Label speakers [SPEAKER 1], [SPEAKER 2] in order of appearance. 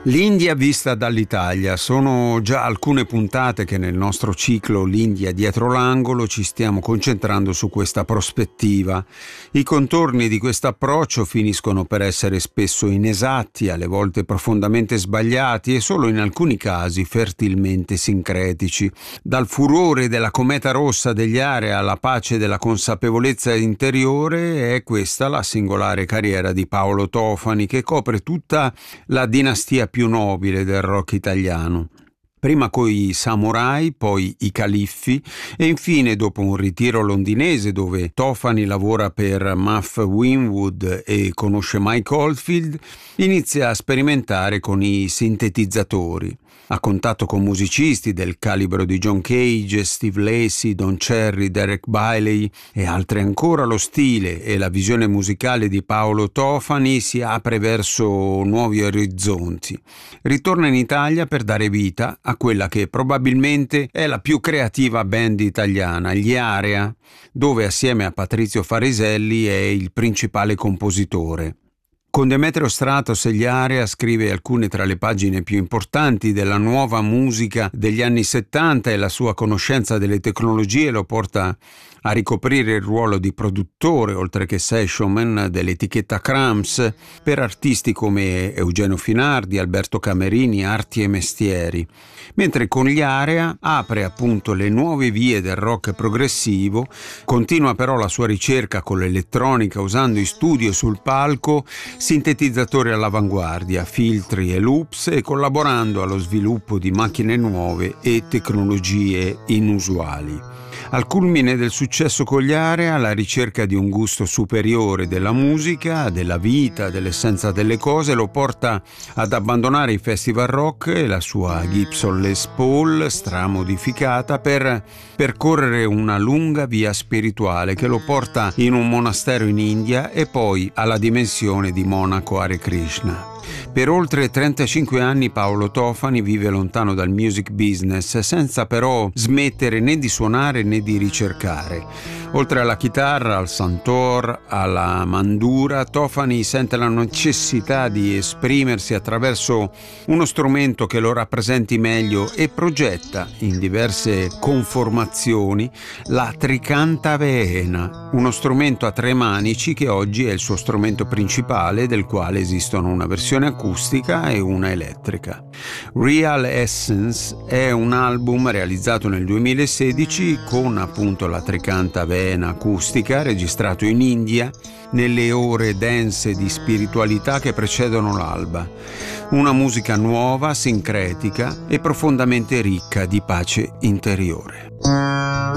[SPEAKER 1] L'India vista dall'Italia. Sono già alcune puntate che nel nostro ciclo L'India dietro l'angolo ci stiamo concentrando su questa prospettiva. I contorni di questo approccio finiscono per essere spesso inesatti, alle volte profondamente sbagliati e solo in alcuni casi fertilmente sincretici. Dal furore della cometa rossa degli Area alla pace della consapevolezza interiore è questa la singolare carriera di Paolo Tofani, che copre tutta la dinastia più nobile del rock italiano. Prima coi Samurai, poi i Califfi e infine, dopo un ritiro londinese dove Tofani lavora per Muff Winwood e conosce Mike Oldfield, inizia a sperimentare con i sintetizzatori. A contatto con musicisti del calibro di John Cage, Steve Lacy, Don Cherry, Derek Bailey e altri ancora, lo stile e la visione musicale di Paolo Tofani si apre verso nuovi orizzonti. Ritorna in Italia per dare vita a quella che probabilmente è la più creativa band italiana, gli Area, dove assieme a Patrizio Fariselli è il principale compositore. Con Demetrio Stratos e gli Area scrive alcune tra le pagine più importanti della nuova musica degli anni 70 e la sua conoscenza delle tecnologie lo porta a ricoprire il ruolo di produttore, oltre che sessionman, dell'etichetta Cramps per artisti come Eugenio Finardi, Alberto Camerini, Arti e Mestieri. Mentre con gli Area apre appunto le nuove vie del rock progressivo, continua però la sua ricerca con l'elettronica usando in studio e sul palco sintetizzatori all'avanguardia, filtri e loops e collaborando allo sviluppo di macchine nuove e tecnologie inusuali. Al culmine del successo con gli Area, la ricerca di un gusto superiore della musica, della vita, dell'essenza delle cose lo porta ad abbandonare i festival rock e la sua Gibson Les Paul stramodificata per percorrere una lunga via spirituale che lo porta in un monastero in India e poi alla dimensione di monaco Hare Krishna. Per oltre 35 anni Paolo Tofani vive lontano dal music business, senza però smettere né di suonare né di ricercare. Oltre alla chitarra, al santor, alla mandura, Tofani sente la necessità di esprimersi attraverso uno strumento che lo rappresenti meglio e progetta, in diverse conformazioni, la tricantaveena, uno strumento a tre manici che oggi è il suo strumento principale, del quale esistono una versione acustica e una elettrica. Real Essence è un album realizzato nel 2016 con appunto la tricantaveena acustica, registrato in India nelle ore dense di spiritualità che precedono l'alba. Una musica nuova, sincretica e profondamente ricca di pace interiore.